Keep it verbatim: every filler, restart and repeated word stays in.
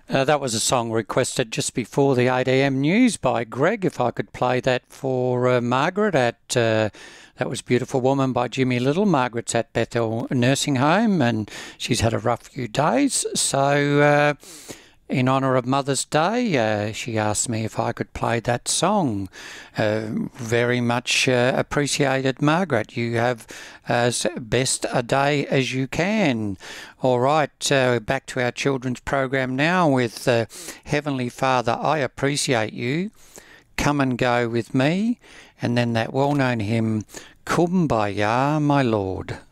Uh, that was a song requested just before the eight a m news by Greg. If I could play that for uh, Margaret at uh, that was Beautiful Woman by Jimmy Little. Margaret's at Bethel Nursing Home and she's had a rough few days. So uh, in honour of Mother's Day, uh, she asked me if I could play that song. Uh, very much uh, appreciated, Margaret. You have as best a day as you can. All right, uh, back to our children's program now with uh, Heavenly Father, I Appreciate You, Come and Go With Me, and then that well-known hymn, Kumbaya, My Lord.